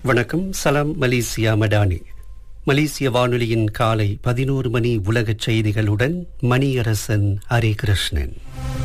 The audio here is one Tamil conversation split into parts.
வணக்கம். சலாம் மலேசியா மடானி. மலேசிய வானொலியின் காலை 11 மணி உலகச் செய்திகளுடன் மணியரசன் ஹரிகிருஷ்ணன்.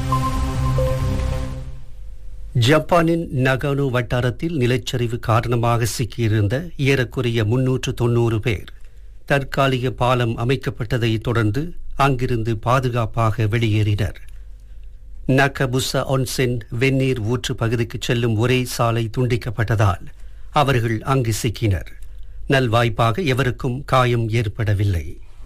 ஜப்பானின் நகானோ வட்டாரத்தில் நிலச்சரிவு காரணமாக சிக்கியிருந்த ஏறக்குறைய 390 பேர் தற்காலிக பாலம் அமைக்கப்பட்டதை தொடர்ந்து அங்கிருந்து பாதுகாப்பாக வெளியேறினர். நகபுசா ஒன்சென் வெந்நீர் ஊற்று பகுதிக்கு செல்லும் ஒரே சாலை துண்டிக்கப்பட்டதால் அவர்கள் அங்கு சிக்கினர். நல்வாய்ப்பாக எவருக்கும் காயம் ஏற்படவில்லை.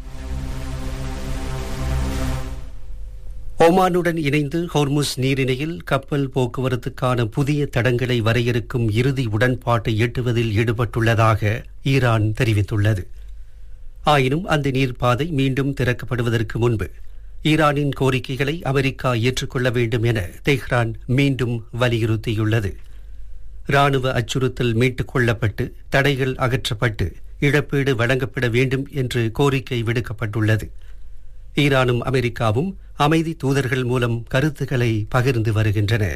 ஒமானுடன் இணைந்து ஹோர்முஸ் நீரிணையில் கப்பல் போக்குவரத்துக்கான புதிய தடங்களை வரையறுக்கும் இறுதி உடன்பாட்டை எட்டுவதில் ஈடுபட்டுள்ளதாக ஈரான் தெரிவித்துள்ளது. ஆயினும் அந்த நீர்ப்பாதை மீண்டும் திறக்கப்படுவதற்கு முன்பு ஈரானின் கோரிக்கைகளை அமெரிக்கா ஏற்றுக்கொள்ள வேண்டும் என தெஹ்ரான் மீண்டும் வலியுறுத்தியுள்ளது. இராணுவ அச்சுறுத்தல் மீட்டுக் கொள்ளப்பட்டு தடைகள் அகற்றப்பட்டு இழப்பீடு வழங்கப்பட வேண்டும் என்று கோரிக்கை விடுக்கப்பட்டுள்ளது. ஈரானும் அமெரிக்காவும் அமைதி தூதர்கள் மூலம் கருத்துக்களை பகிர்ந்து வருகின்றன.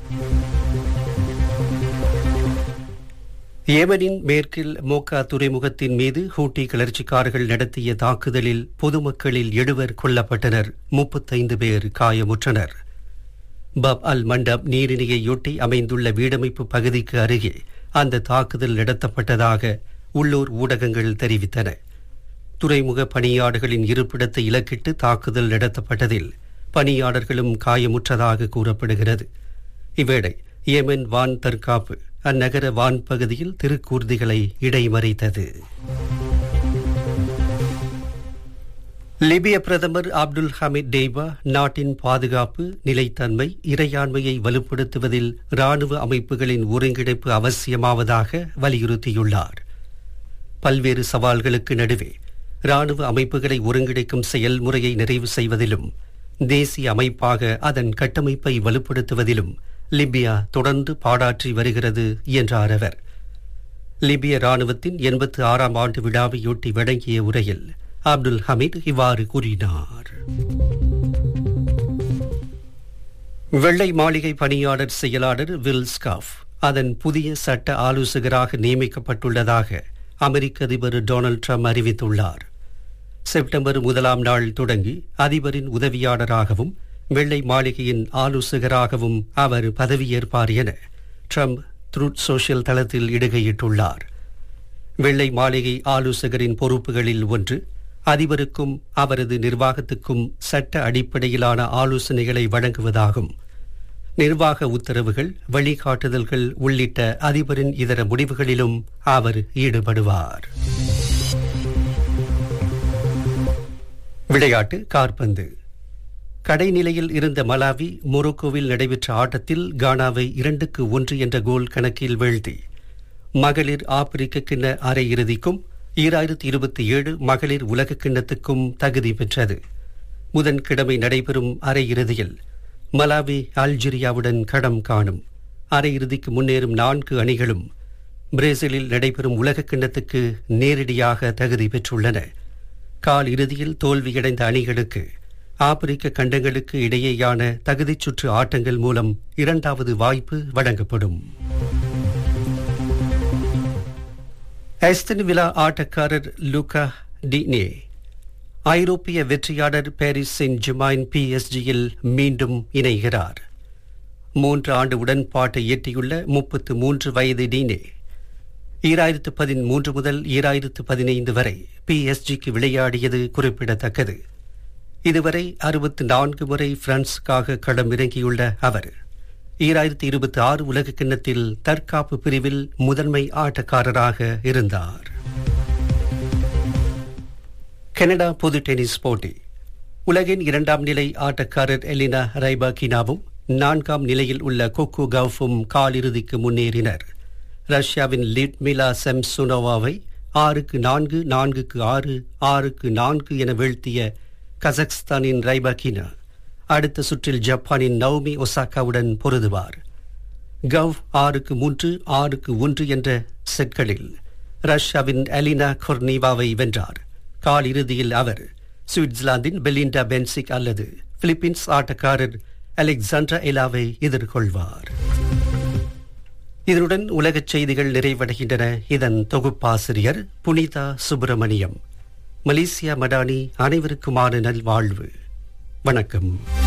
ஏமனின் மேற்கில் மோக்கா துறைமுகத்தின் மீது ஹூட்டி கிளர்ச்சிக்காரர்கள் நடத்திய தாக்குதலில் பொதுமக்களில் 7 கொல்லப்பட்டனர், 35 பேர் காயமுற்றனர். பப் அல் மண்டப் நீரிணையொட்டி அமைந்துள்ள வீடமைப்பு பகுதிக்கு அருகே அந்த தாக்குதல் நடத்தப்பட்டதாக உள்ளூர் ஊடகங்கள் தெரிவித்தன. துறைமுக பணியாளர்களின் இருப்பிடத்தை இலக்கிட்டு தாக்குதல் நடத்தப்பட்டதில் பணியாளர்களும் காயமுற்றதாக கூறப்படுகிறது. இவ்வேளை ஏமன் வான் தற்காப்பு அந்நகர வான் பகுதியில் திருக்கூர்திகளை இடைமறித்தது. லிபிய பிரதமர் அப்துல் ஹமீத் டெய்பா நாட்டின் பாதுகாப்பு, நிலைத்தன்மை, இறையாண்மையை வலுப்படுத்துவதில் இராணுவ அமைப்புகளின் ஒருங்கிணைப்பு அவசியமாவதாக வலியுறுத்தியுள்ளார். பல்வேறு சவால்களுக்கு நடுவே இராணுவ அமைப்புகளை ஒருங்கிணைக்கும் செயல்முறையை நிறைவு செய்வதிலும் தேசிய அமைப்பாக அதன் கட்டமைப்பை வலுப்படுத்துவதிலும் லிபியா தொடர்ந்து பாடாற்றி வருகிறது என்றார் அவர். லிபிய இராணுவத்தின் 86ஆம் ஆண்டு விழாவையொட்டி வழங்கிய உரையில் அப்துல் ஹமீத் இவ்வாறு கூறினார். வெள்ளை மாளிகை பணியாளர் செயலாளர் வில் ஸ்காஃப் அதன் புதிய சட்ட ஆலோசகராக நியமிக்கப்பட்டுள்ளதாக அமெரிக்க அதிபர் டொனால்ட் ட்ரம்ப் அறிவித்துள்ளார். செப்டம்பர் 1ஆம் நாள் தொடங்கி அதிபரின் உதவியாளராகவும் வெள்ளை மாளிகையின் ஆலோசகராகவும் அவர் பதவியேற்பார் என ட்ரம்ப் ட்ரூத் சோஷியல் தளத்தில் இடுகையிட்டுள்ளார். வெள்ளை மாளிகை ஆலோசகரின் பொறுப்புகளில் ஒன்று அதிபருக்கும் அவரது நிர்வாகத்துக்கும் சட்ட அடிப்படையிலான ஆலோசனைகளை வழங்குவதாகும். நிர்வாக உத்தரவுகள், வழிகாட்டுதல்கள் உள்ளிட்ட அதிபரின் இதர முடிவுகளிலும் அவர் ஈடுபடுவார். விளையாட்டு காற்பந்து. கடைநிலையில் இருந்த மலாவி மொரோக்கோவில் நடைபெற்ற ஆட்டத்தில் கானாவை 2-1 என்ற கோல் கணக்கில் வீழ்த்தி மகளிர் ஆப்பிரிக்க கிண்ண அரையிறுதிக்கும் 2027 மகளிர் உலக கிண்ணத்துக்கும் தகுதி பெற்றது. புதன்கிழமை நடைபெறும் அரையிறுதியில் மலாவி அல்ஜீரியாவுடன் களம் காணும். அரையிறுதிக்கு முன்னேறும் 4 அணிகளும் பிரேசிலில் நடைபெறும் உலக கிண்ணத்துக்கு நேரடியாக தகுதி பெற்றுள்ளன. கால் இறுதியில் தோல்வியடைந்த அணிகளுக்கு ஆப்பிரிக்க கண்டங்களுக்கு இடையேயான தகுதிச் சுற்று ஆட்டங்கள் மூலம் 2வது வாய்ப்பு வழங்கப்படும். ஆஸ்டன் வில்லா ஆட்டக்காரர் லூகா டினே ஐரோப்பிய வெற்றியாளர் பாரிஸ் செயின்ட் ஜெர்மாயின் PSG-யில் மீண்டும் இணைகிறார். 3 ஆண்டு உடன்பாட்டை எட்டியுள்ள 33 வயது டினே 2013 முதல் 2015 வரை PSG-க்கு விளையாடியது குறிப்பிடத்தக்கது. இதுவரை 64 முறை பிரான்சுக்காக களமிறங்கியுள்ள அவர் 2026 உலக கிண்ணத்தில் தற்காப்பு பிரிவில் முதன்மை ஆட்டக்காரராக இருந்தார். கனடா பொது டென்னிஸ் போட்டி. உலகின் 2ஆம் நிலை ஆட்டக்காரர் எலினா ரைபாகினாவும் 4ஆம் நிலையில் உள்ள கோகோ கவுஃபும் காலிறுதிக்கு முன்னேறினர். ரஷ்யாவின் லிட்மிலா செம்சுனோவாவை 6-4, 4-6, 6-4 என வீழ்த்திய கசக்ஸ்தானின் ரைபாகினா அடுத்த சுற்றில் ஜப்பானின் நவோமி ஒசாகாவுடன் பொருதுவார். கவ் 6-3, 6-1 என்ற செட்களில் ரஷ்யாவின் அலினா கொர்னிவாவை வென்றார். காலிறுதியில் அவர் சுவிட்சர்லாந்தின் பெலிண்டா பென்சிக் அல்லது பிலிப்பீன்ஸ் ஆட்டக்காரர் அலெக்சாண்ட்ரா எலாவை எதிர்கொள்வார். இதனுடன் உலகச் செய்திகள் நிறைவடைகின்றன. இதன் தொகுப்பாசிரியர் புனிதா சுப்பிரமணியம். மலேசியா மடானி அனைவருக்குமான நல்வாழ்வு. வணக்கம்.